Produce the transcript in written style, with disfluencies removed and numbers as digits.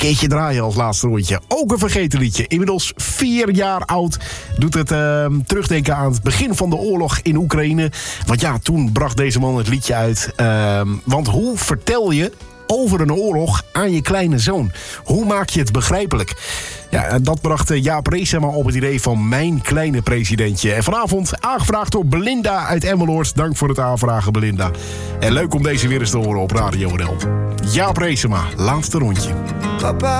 keertje draaien als laatste rondje. Ook een vergeten liedje. Inmiddels 4 jaar oud. Doet het terugdenken aan het begin van de oorlog in Oekraïne. Want ja, toen bracht deze man het liedje uit. Want hoe vertel je over een oorlog aan je kleine zoon? Hoe maak je het begrijpelijk? Ja, dat bracht Jaap Reesema op het idee van Mijn Kleine Presidentje. En vanavond aangevraagd door Belinda uit Emmeloord. Dank voor het aanvragen, Belinda. En leuk om deze weer eens te horen op Radio NL. Jaap Reesema, laatste rondje. Papa.